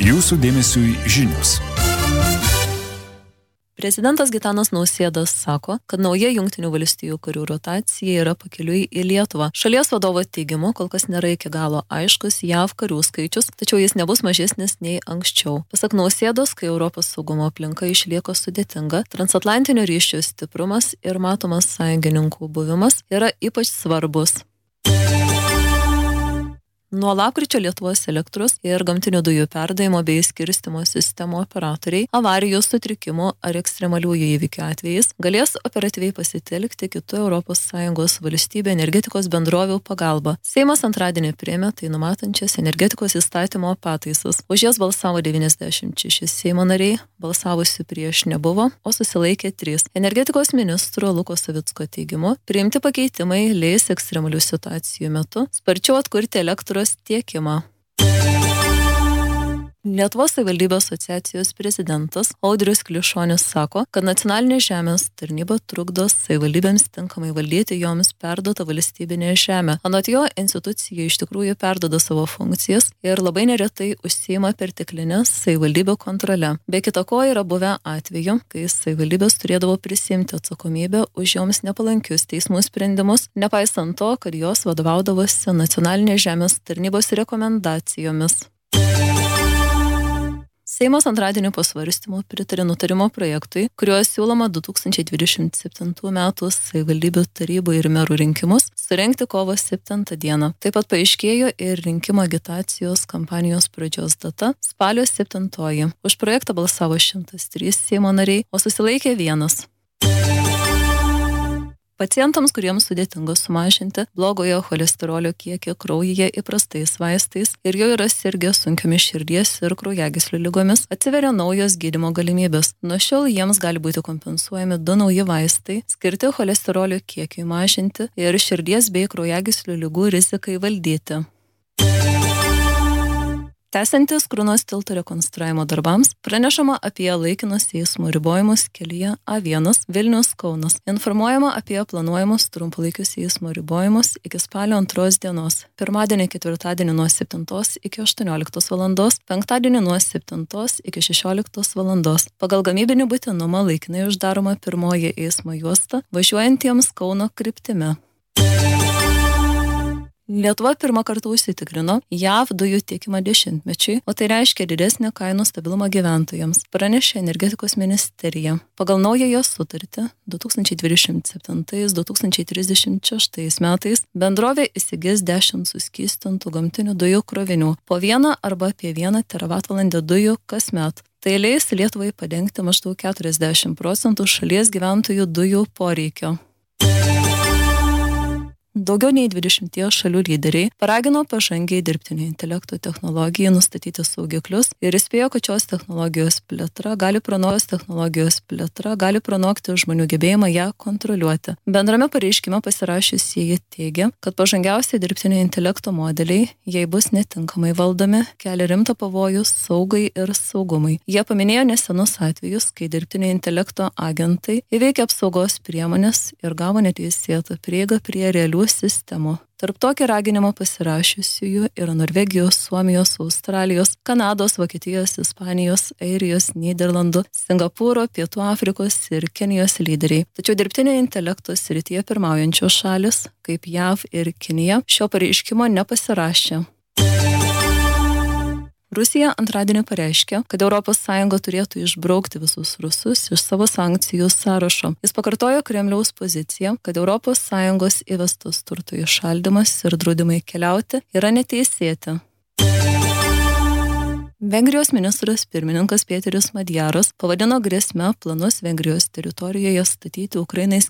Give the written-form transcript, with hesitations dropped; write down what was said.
Jūsų dėmesiui žinios. Prezidentas Gitanas Nausėda sako, kad nauja Jungtinių valstijų karių rotacija yra pakeliui į Lietuvą. Šalies vadovo teigimu, kol kas nėra iki galo aiškus JAV karių skaičius, tačiau jis nebus mažesnis nei anksčiau. Pasak Nausėdos, kai Europos saugumo aplinka išlieka sudėtinga, transatlantinio ryšio stiprumas ir matomas sąjungininkų buvimas yra ypač svarbus. Nuo lapkričio Lietuvos elektros ir gamtinių dujų perdavimo bei skirstymo sistemų operatoriai avarijos, sutrikimų ar ekstremaliųjų įvykių atvejais galės operatyviai pasitelkti kitų ES valstybių energetikos bendrovių pagalbą. Seimas antradienį priėmė tai numatančias energetikos įstatymo pataisas. Už jas balsavo 96 Seimo nariai, balsavusių prieš nebuvo, o susilaikė 3. Energetikos ministro Luko Savicko teigimu, priimti pakeitimai leis ekstremalių situacijų metu sparčiau atkurti elektros tiekimą. Lietuvos savivaldybių asociacijos prezidentas Audrius Klišonis sako, kad nacionalinė žemės tarnyba trukdo savivaldybėms tinkamai valdyti joms perduotą valstybinę žemę. Anot jo, institucija iš tikrųjų perduoda savo funkcijas ir labai neretai užsiima perteklinę savivaldybių kontrolę. Be kita ko yra buvę atveju, kai savivaldybės turėdavo prisimti atsakomybę už joms nepalankius teismų sprendimus, nepaisant to, kad jos vadovaudavosi nacionalinės žemės tarnybos rekomendacijomis. Seimas antradienį po svarstymo pritarė nutarimo projektui, kuriuo siūloma 2027 metų savivaldybių tarybų ir merų rinkimus surengti kovo 7 dieną. Taip pat paaiškėjo ir rinkimo agitacijos kampanijos pradžios data – spalio 7. Už projektą balsavo 103 Seimo nariai, o susilaikė 1. Pacientams, kuriems sudėtinga sumažinti blogojo cholesterolio kiekį kraujyje įprastais vaistais ir jau yra sirgę sunkiomis širdies ir kraujagyslių ligomis, atsiveria naujos gydymo galimybės. Nuo šiol jiems gali būti kompensuojami 2 nauji vaistai, skirti cholesterolio kiekiui mažinti ir širdies bei kraujagyslių ligų rizikai valdyti. Tęsiantis Krunos tilto rekonstravimo darbams, pranešama apie laikinus eismo ribojimus kelyje A1 Vilnius-Kaunas. Informuojama apie planuojamus trumpalaikius eismo ribojimus iki spalio 2 dienos. Pirmadienį, ketvirtadienį nuo 7 iki 18 valandos, penktadienį nuo 7 iki 16 valandos. Pagal gamybinį būtinumą laikinai uždaroma pirmoji eismo juosta važiuojantiems Kauno kryptimi. Lietuva pirmą kartą užsitikrino JAV dujų tiekimą 10-mečiui, o tai reiškia didesnį kainų stabilumą gyventojams, pranešė energetikos ministerija. Pagal naująją sutartį 2027-2036 metais bendrovė įsigis 10 suskystintų gamtinių dujų krovinių, po 1 arba apie 1 teravatvalandę dujų kasmet. Tai leis Lietuvai padengti maždaug 40% šalies gyventojų dujų poreikio. Daugiau nei 20 šalių lyderiai paragino pažangiai dirbtinio intelekto technologijai nustatyti saugiklius ir įspėjo, kad šios technologijos plėtra gali pranokti žmonių gebėjimą ją kontroliuoti. Bendrame pareiškime pasirašiusieji teigia, kad pažangiausi dirbtinio intelekto modeliai, jei bus netinkamai valdomi, kelia rimtą pavojų saugai ir saugumui. Jie paminėjo nesenus atvejus, kai dirbtinio intelekto agentai įveikė apsaugos priemonės ir gavo neteisėtą prieigą prie realių sistemų. Tarp tokį raginimą pasirašiusiųjų yra Norvegijos, Suomijos, Australijos, Kanados, Vokietijos, Ispanijos, Airijos, Nyderlandų, Singapūro, Pietų Afrikos ir Kenijos lyderiai. Tačiau dirbtinio intelekto srityje pirmaujančios šalis, kaip JAV ir Kinija, šio pareiškimo nepasirašė. Rusija antradienį pareiškė, kad ES turėtų išbraukti visus rusus iš savo sankcijų sąrašo. Jis pakartojo Kremliaus poziciją, kad ES įvestas turto įšaldymas ir draudimai keliauti yra neteisėti. Vengrijos ministras pirmininkas Pėteris Madjaras pavadino grėsme planus Vengrijos teritorijoje statyti Ukrainai